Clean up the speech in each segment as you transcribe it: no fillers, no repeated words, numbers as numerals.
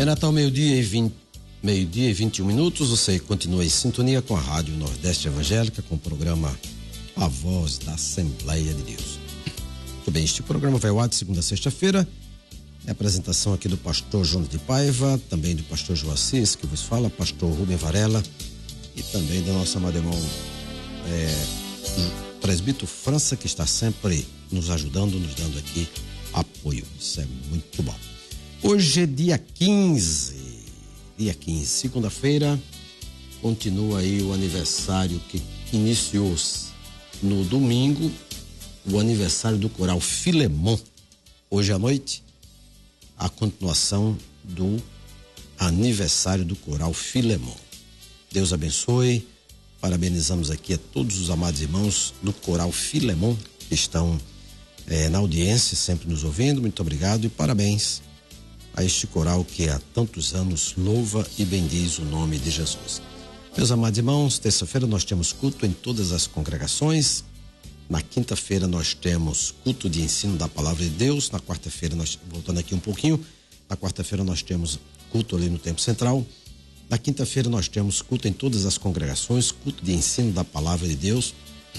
É Natal, meio-dia e 21 minutos. Você continua em sintonia com a Rádio Nordeste Evangélica, com o programa A Voz da Assembleia de Deus. Muito bem, este programa vai ao ar de segunda a sexta-feira. É a apresentação aqui do pastor João de Paiva, também do pastor Joacis, que vos fala, pastor Rubem Varela, e também da nossa amada irmão presbítero França, que está sempre nos ajudando, nos dando aqui apoio. Isso é muito bom. Hoje é dia 15, segunda-feira. Continua aí o aniversário que iniciou-se no domingo, o aniversário do coral Filemon. Hoje à noite, a continuação do aniversário do coral Filemon. Deus abençoe. Parabenizamos aqui a todos os amados irmãos do coral Filemon que estão na audiência, sempre nos ouvindo. Muito obrigado e parabéns a este coral que há tantos anos louva e bendiz o nome de Jesus. Meus amados irmãos, terça-feira nós temos culto em todas as congregações. Na quinta-feira nós temos culto de ensino da palavra de Deus. Na quarta-feira, voltando aqui um pouquinho, na quarta-feira nós temos culto ali no Templo Central. Na quinta-feira nós temos culto em todas as congregações, culto de ensino da palavra de Deus.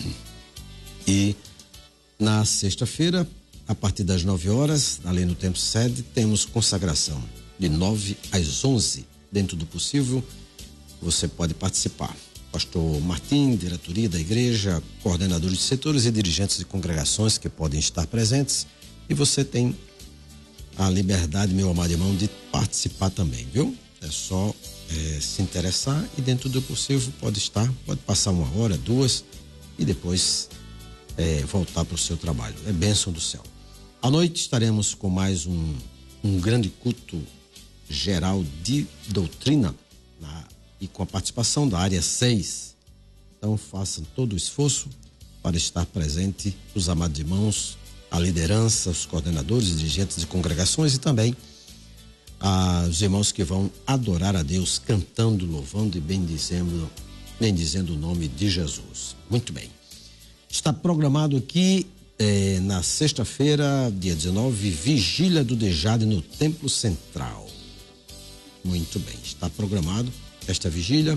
E na sexta-feira, a partir das 9 horas, ali no Templo Sede, temos consagração de 9 às 11. Dentro do possível, você pode participar. Pastor Martim, diretoria da igreja, coordenadores de setores e dirigentes de congregações que podem estar presentes. E você tem a liberdade, meu amado irmão, de participar também, viu? É só se interessar e dentro do possível pode passar 1 hora, 2 e depois voltar para o seu trabalho. É bênção do céu. À noite estaremos com mais um grande culto geral de doutrina e com a participação da área 6. Então façam todo o esforço para estar presente os amados irmãos, a liderança, os coordenadores, dirigentes de congregações e também os irmãos que vão adorar a Deus cantando, louvando e bendizendo o nome de Jesus. Muito bem. Está programado aqui na sexta-feira, dia 19, Vigília do Dejade no Templo Central. Muito bem, está programado esta vigília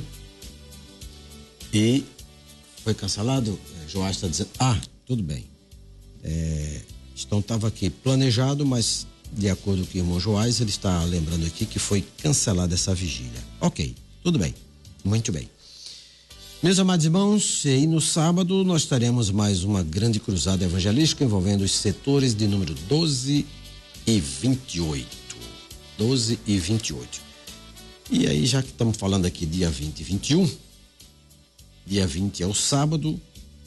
e foi cancelado. Joás está dizendo, tudo bem. Então estava aqui planejado, mas de acordo com o irmão Joás, ele está lembrando aqui que foi cancelada essa vigília. Ok, tudo bem, muito bem. Meus amados irmãos, e aí no sábado nós teremos mais uma grande cruzada evangelística envolvendo os setores de número 12 e 28. 12 e 28. E aí, já que estamos falando aqui dia 20 e 21, dia 20 é o sábado,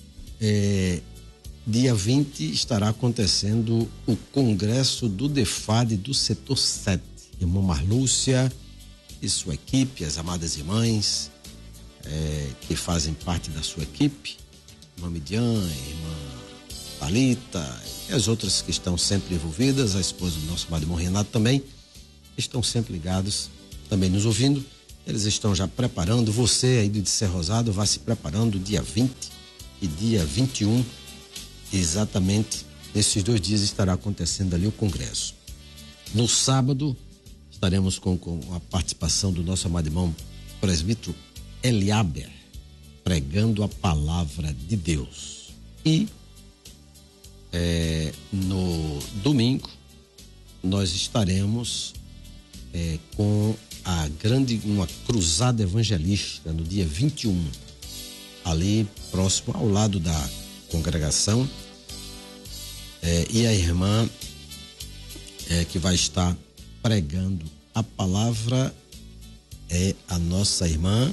dia 20 estará acontecendo o congresso do DEFAD do setor 7. Irmã Marlúcia e sua equipe, as amadas irmãs que fazem parte da sua equipe, irmã Midian, irmã Thalita e as outras que estão sempre envolvidas, a esposa do nosso amado irmão Renato também, estão sempre ligados, também nos ouvindo. Eles estão já preparando, você aí de Ser Rosado vai se preparando dia 20 e dia 21, exatamente nesses 2 dias estará acontecendo ali o congresso. No sábado estaremos com a participação do nosso amado irmão presbítero Eliaber, pregando a palavra de Deus. E no domingo nós estaremos com uma cruzada evangelística no dia 21, ali próximo ao lado da congregação, e a irmã que vai estar pregando a palavra é a nossa irmã,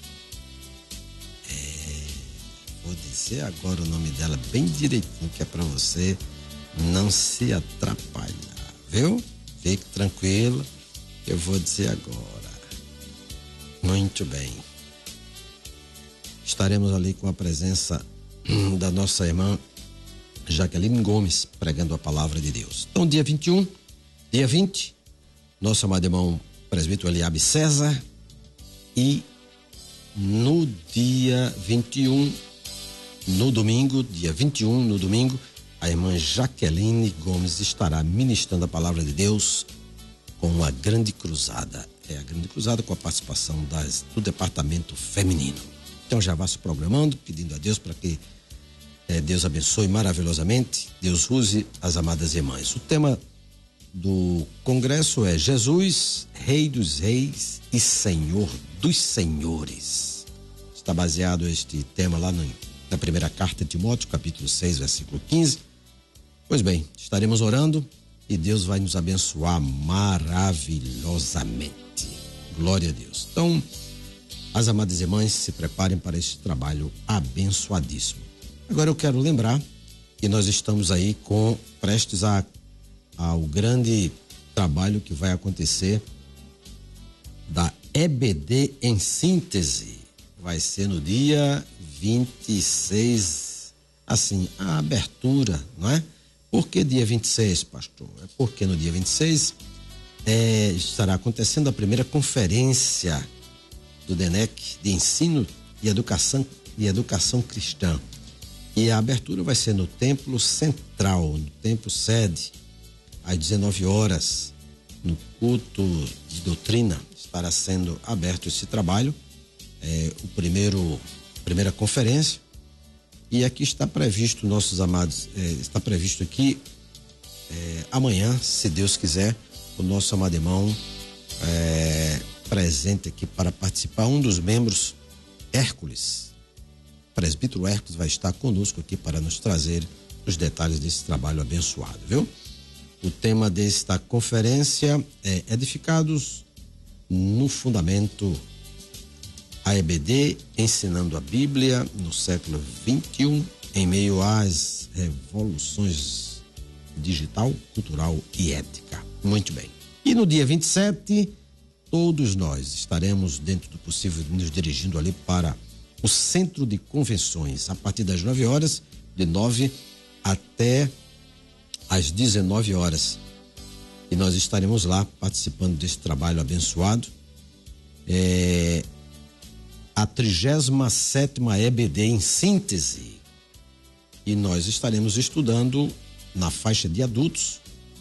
vou dizer agora o nome dela bem direitinho, que é para você não se atrapalhar, viu? Fique tranquilo, eu vou dizer agora. Muito bem. Estaremos ali com a presença da nossa irmã Jaqueline Gomes, pregando a palavra de Deus. Então, dia 21, dia 20, nosso amado irmão presbítero Eliabe César, e no dia 21, no domingo, dia 21, no domingo, a irmã Jaqueline Gomes estará ministrando a palavra de Deus com a Grande Cruzada. A Grande Cruzada com a participação do departamento feminino. Então já vá se programando, pedindo a Deus para que Deus abençoe maravilhosamente, Deus use as amadas irmãs. O tema do congresso é Jesus, Rei dos Reis e Senhor dos Senhores. Está baseado este tema lá na primeira carta de Timóteo, capítulo 6, versículo 15. Pois bem, estaremos orando e Deus vai nos abençoar maravilhosamente. Glória a Deus. Então, as amadas irmãs, se preparem para este trabalho abençoadíssimo. Agora eu quero lembrar que nós estamos aí prestes ao grande trabalho que vai acontecer da EBD em síntese. Vai ser no dia 26, assim, a abertura, não é? Por que dia 26, pastor? É porque no dia 26 estará acontecendo a primeira conferência do DENEC de ensino e educação cristã. E a abertura vai ser no Templo Central, no Templo Sede, às 19 horas, no culto de doutrina. Estará sendo aberto esse trabalho, primeira conferência. E aqui está previsto, nossos amados, está previsto aqui amanhã, se Deus quiser, o nosso amado irmão presente aqui para participar, um dos membros, Hércules, presbítero Hércules, vai estar conosco aqui para nos trazer os detalhes desse trabalho abençoado, viu? O tema desta conferência é Edificados no Fundamento, a EBD, ensinando a Bíblia no século 21, em meio às revoluções digital, cultural e ética. Muito bem. E no dia 27, todos nós estaremos, dentro do possível, nos dirigindo ali para o Centro de Convenções, a partir das 9 horas, de 9 até às 19 horas. E nós estaremos lá participando desse trabalho abençoado. A 37ª EBD em síntese. E nós estaremos estudando na faixa de adultos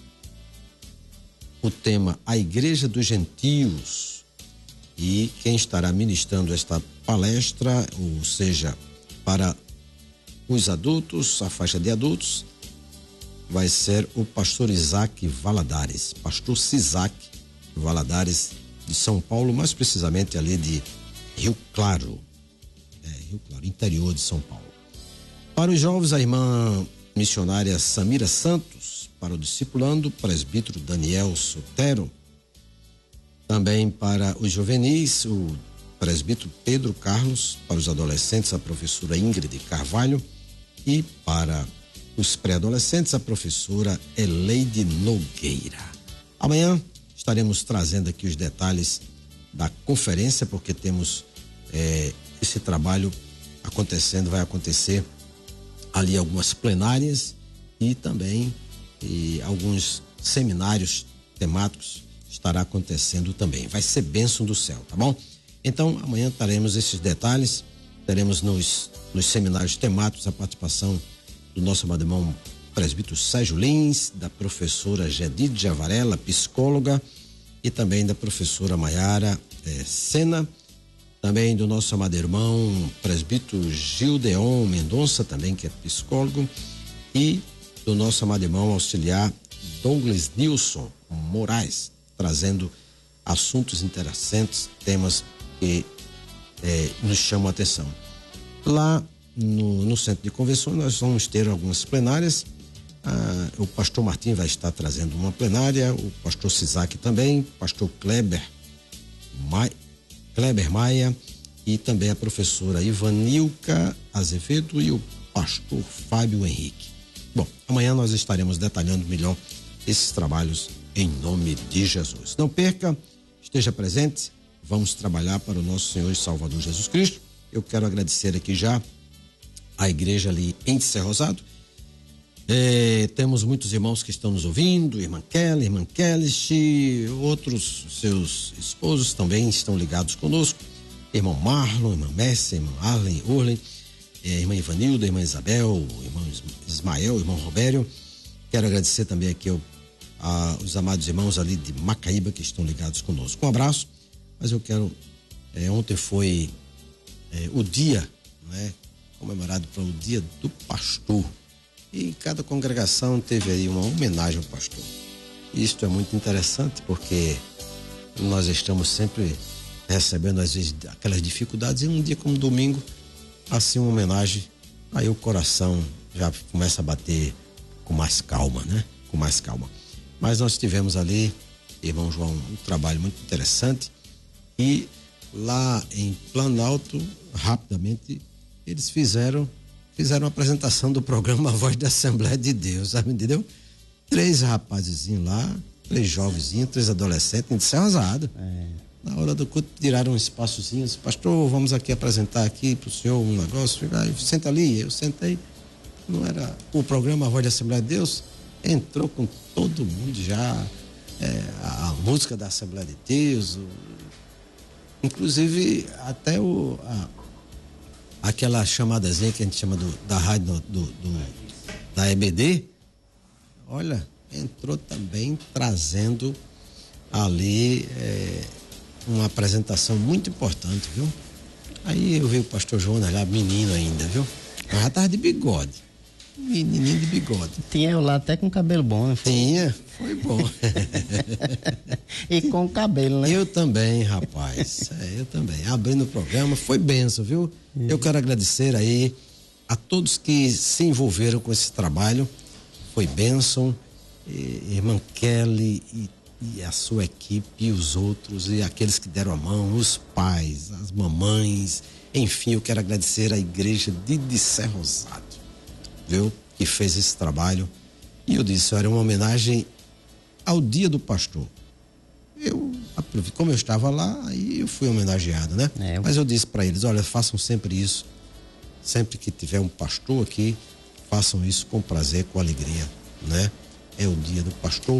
o tema A Igreja dos Gentios. E quem estará ministrando esta palestra, ou seja, para os adultos, a faixa de adultos, vai ser o pastor Isaac Valadares, pastor Cisac Valadares de São Paulo, mais precisamente ali de Rio Claro, interior de São Paulo. Para os jovens, a irmã missionária Samira Santos, para o discipulando, presbítero Daniel Sotero. Também para os juvenis, o presbítero Pedro Carlos, para os adolescentes, a professora Ingrid Carvalho, e para os pré-adolescentes, a professora Eleide Nogueira. Amanhã estaremos trazendo aqui os detalhes da conferência, porque temos esse trabalho acontecendo, vai acontecer ali algumas plenárias e também alguns seminários temáticos estará acontecendo também. Vai ser bênção do céu, tá bom? Então, amanhã teremos esses detalhes, teremos nos seminários temáticos a participação do nosso amado irmão presbítero Sérgio Lins, da professora Gedide Varela, psicóloga, e também da professora Maiara Sena, também do nosso amado irmão presbítero Gildeon Mendonça, também que é psicólogo, e do nosso amado irmão auxiliar Douglas Nilson Moraes, trazendo assuntos interessantes, temas que nos chamam a atenção. Lá no Centro de Convenções nós vamos ter algumas plenárias. O pastor Martim vai estar trazendo uma plenária, o pastor Cisac também, o pastor Kleber Maia e também a professora Ivanilca Azevedo e o pastor Fábio Henrique. Bom, amanhã nós estaremos detalhando melhor esses trabalhos em nome de Jesus. Não perca, esteja presente, vamos trabalhar para o nosso Senhor e Salvador Jesus Cristo. Eu quero agradecer aqui já a igreja ali em Cerrosado. Temos muitos irmãos que estão nos ouvindo, irmã Kelly, outros seus esposos também estão ligados conosco, irmão Marlon, irmã Messi, irmão Arlen, Urlen, irmã Ivanilda, irmã Isabel, irmão Ismael, irmão Robério. Quero agradecer também aqui os amados irmãos ali de Macaíba que estão ligados conosco. Um abraço, mas eu quero, ontem foi o dia, né, comemorado para o dia do pastor, e cada congregação teve aí uma homenagem ao pastor. Isto é muito interessante porque nós estamos sempre recebendo às vezes aquelas dificuldades, e um dia como domingo, assim uma homenagem, aí o coração já começa a bater com mais calma, né? Com mais calma. Mas nós tivemos ali, irmão João, um trabalho muito interessante, e lá em Planalto, rapidamente, eles fizeram a apresentação do programa A Voz da Assembleia de Deus, sabe, entendeu? 3 rapazezinhos lá, 3 jovenzinhos, 3 adolescentes, de Cerrosado. Na hora do culto, tiraram um espaçozinho, disse, pastor, vamos aqui apresentar aqui pro senhor um negócio, senta ali, eu sentei. Não era o programa A Voz da Assembleia de Deus, entrou com todo mundo já, a música da Assembleia de Deus, inclusive até aquela chamadazinha que a gente chama da rádio da EBD, olha, entrou também trazendo ali uma apresentação muito importante, viu? Aí eu vi o pastor João lá, menino ainda, viu? Mas já tava de bigode. Menininho de bigode. Tinha eu lá até com cabelo bom, né? Tinha, foi bom. E com cabelo, né? Eu também, rapaz. Eu também. Abrindo o programa, foi bênção, viu? Eu quero agradecer aí a todos que se envolveram com esse trabalho. Foi bênção. Irmã Kelly e a sua equipe, e os outros, e aqueles que deram a mão, os pais, as mamães, enfim, eu quero agradecer a igreja de Cerrosado, viu? Que fez esse trabalho. E eu disse, era uma homenagem ao dia do pastor. Como eu estava lá, aí eu fui homenageado, né? Mas eu disse para eles, olha, façam sempre isso. Sempre que tiver um pastor aqui, façam isso com prazer, com alegria, né? É o dia do pastor.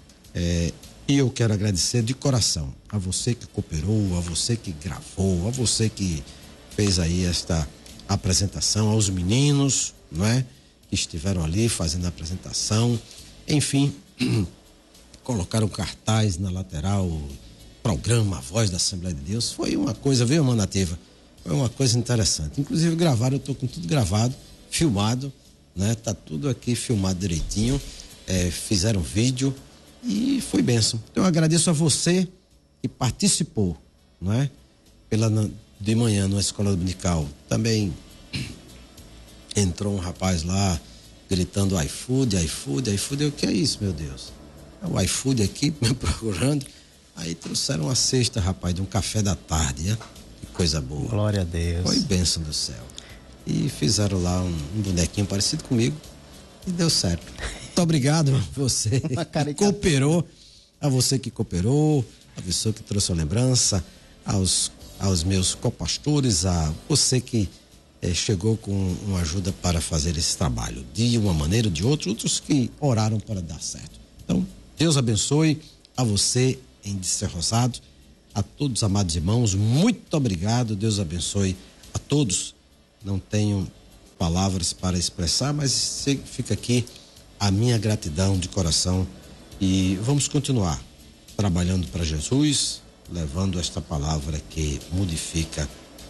E eu quero agradecer de coração a você que cooperou, a você que gravou, a você que fez aí esta apresentação, aos meninos, não é? Que estiveram ali fazendo a apresentação, enfim, colocaram cartaz na lateral, programa A Voz da Assembleia de Deus. Foi uma coisa, viu, irmã Nativa? Foi uma coisa interessante. Inclusive gravaram, eu tô com tudo gravado, filmado, né? Tá tudo aqui filmado direitinho, fizeram vídeo e foi bênção. Então eu agradeço a você que participou, não é? De manhã na escola dominical também entrou um rapaz lá gritando iFood. O que é isso, meu Deus? É o iFood aqui me procurando. Aí trouxeram uma cesta, rapaz, de um café da tarde, né? Que coisa boa. Glória a Deus. Foi bênção do céu. E fizeram lá um bonequinho parecido comigo e deu certo. Muito obrigado a você que cooperou, a você que cooperou, a pessoa que trouxe a lembrança, aos meus copastores, a você que chegou com uma ajuda para fazer esse trabalho, de uma maneira ou de outra, outros que oraram para dar certo. Então, Deus abençoe a você em Cerrosado, a todos os amados irmãos, muito obrigado, Deus abençoe a todos. Não tenho palavras para expressar, mas fica aqui a minha gratidão de coração, e vamos continuar trabalhando para Jesus, levando esta palavra que modifica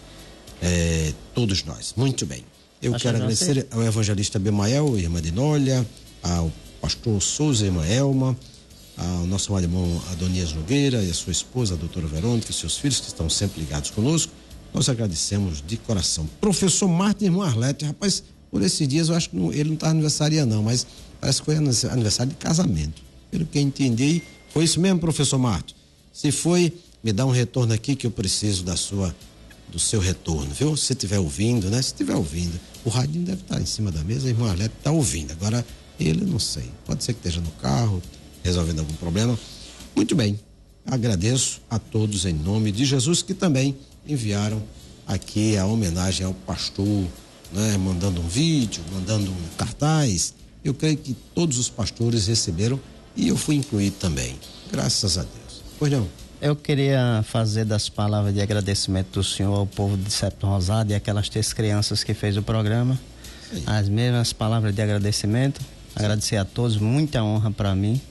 todos nós. Muito bem. Eu quero agradecer ao evangelista Bemael, irmã Dinólia, ao pastor Souza, irmã Elma, ao nosso irmão Adonias Nogueira e a sua esposa, a doutora Verônica, e seus filhos que estão sempre ligados conosco. Nós agradecemos de coração. Professor Martin, irmão Arlete, rapaz, por esses dias eu acho que ele não está aniversariando não, mas parece que foi aniversário de casamento. Pelo que eu entendi, foi isso mesmo, professor Martin? Se foi, me dá um retorno aqui que eu preciso do seu retorno, viu? Se estiver ouvindo, né? Se estiver ouvindo, o radinho deve estar em cima da mesa, a irmã Arlete está ouvindo. Agora, ele não sei, pode ser que esteja no carro, resolvendo algum problema. Muito bem, agradeço a todos em nome de Jesus que também enviaram aqui a homenagem ao pastor, né? Mandando um vídeo, mandando um cartaz. Eu creio que todos os pastores receberam e eu fui incluído também, graças a Deus. Pois não? Eu queria fazer das palavras de agradecimento do senhor ao povo de Septo Rosado e aquelas 3 crianças que fez o programa. Sim. As mesmas palavras de agradecimento. Sim. Agradecer a todos, muita honra para mim.